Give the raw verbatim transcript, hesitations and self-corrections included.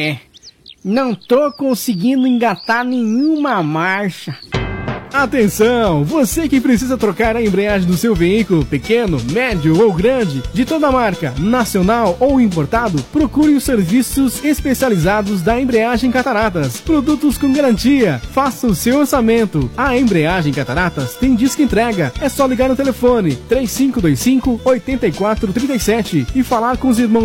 É, não tô conseguindo engatar nenhuma marcha. Atenção! Você que precisa trocar a embreagem do seu veículo, pequeno, médio ou grande, de toda marca, nacional ou importado, procure os serviços especializados da Embreagem Cataratas. Produtos com garantia. Faça o seu orçamento. A Embreagem Cataratas tem disco entrega. É só ligar no telefone três cinco dois cinco, oito quatro três sete e falar com os irmãos